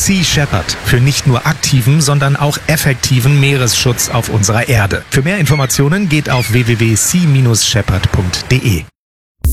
Sea Shepherd für nicht nur aktiven, sondern auch effektiven Meeresschutz auf unserer Erde. Für mehr Informationen geht auf www.sea-shepherd.de.